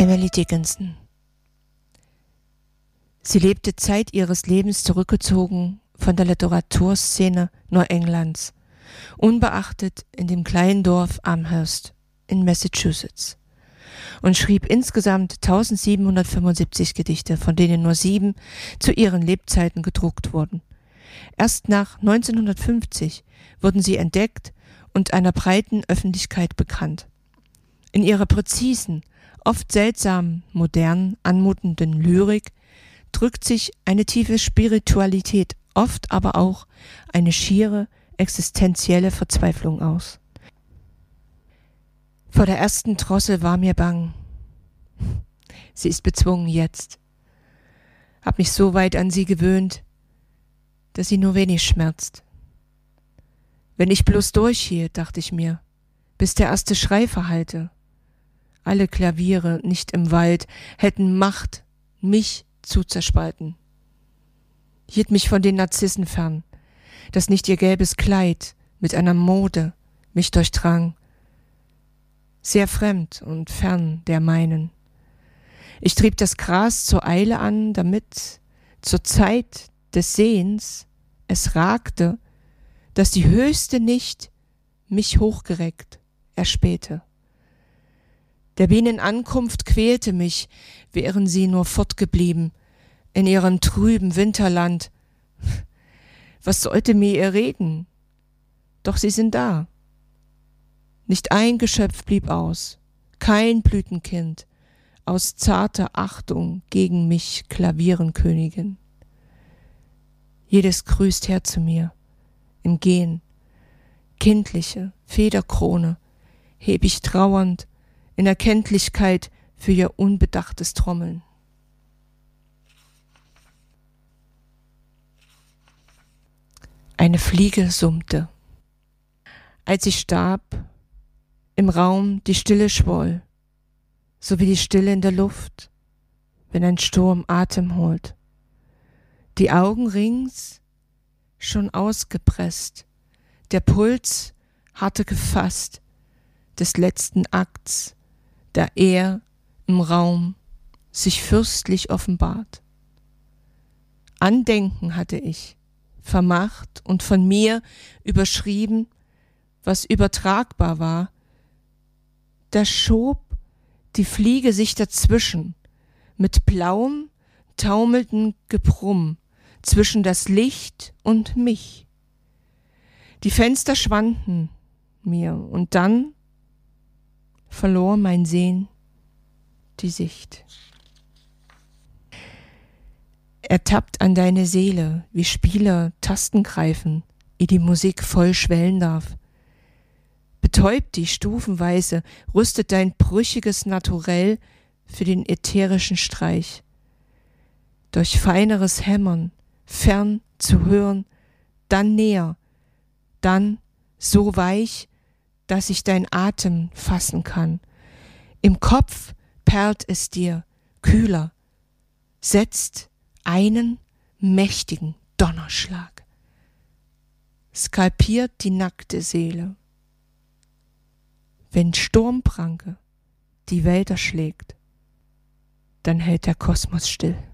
Emily Dickinson. Sie lebte Zeit ihres Lebens zurückgezogen von der Literaturszene Neuenglands, unbeachtet in dem kleinen Dorf Amherst in Massachusetts, und schrieb insgesamt 1775 Gedichte, von denen nur 7 zu ihren Lebzeiten gedruckt wurden. Erst nach 1950 wurden sie entdeckt und einer breiten Öffentlichkeit bekannt. In ihrer präzisen, oft seltsam modern anmutenden Lyrik drückt sich eine tiefe Spiritualität, oft aber auch eine schiere existenzielle Verzweiflung aus. Vor der ersten Drossel war mir bang. Sie ist bezwungen jetzt. Hab mich so weit an sie gewöhnt, dass sie nur wenig schmerzt. Wenn ich bloß durchhielt, dachte ich mir, bis der erste Schrei verhallte. Alle Klaviere nicht im Wald hätten Macht, mich zu zerspalten. Hielt mich von den Narzissen fern, dass nicht ihr gelbes Kleid mit einer Mode mich durchdrang. Sehr fremd und fern der meinen. Ich trieb das Gras zur Eile an, damit zur Zeit des Sehens es ragte, dass die Höchste nicht mich hochgereckt erspähte. Der Bienen Ankunft quälte mich, wären sie nur fortgeblieben in ihrem trüben Winterland. Was sollte mir ihr reden? Doch sie sind da. Nicht ein Geschöpf blieb aus, kein Blütenkind, aus zarter Achtung gegen mich Klavierenkönigin. Jedes grüßt her zu mir, im Gehen, kindliche Federkrone heb ich trauernd in Erkenntlichkeit für ihr unbedachtes Trommeln. Eine Fliege summte. Als ich starb, im Raum die Stille schwoll, so wie die Stille in der Luft, wenn ein Sturm Atem holt. Die Augen rings schon ausgepresst, der Puls hatte gefasst des letzten Akts, da er im Raum sich fürstlich offenbart. Andenken hatte ich, vermacht und von mir überschrieben, was übertragbar war. Da schob die Fliege sich dazwischen, mit blauem, taumelnden Gebrumm, zwischen das Licht und mich. Die Fenster schwanden mir, und dann verlor mein Sehen die Sicht. Ertappt an deine Seele, wie Spieler Tasten greifen, ehe die Musik voll schwellen darf. Betäubt die stufenweise, rüstet dein brüchiges Naturell für den ätherischen Streich. Durch feineres Hämmern, fern zu hören, dann näher, dann so weich, dass ich dein Atem fassen kann. Im Kopf perlt es dir, kühler, setzt einen mächtigen Donnerschlag, skalpiert die nackte Seele. Wenn Sturmpranke die Welt erschlägt, dann hält der Kosmos still.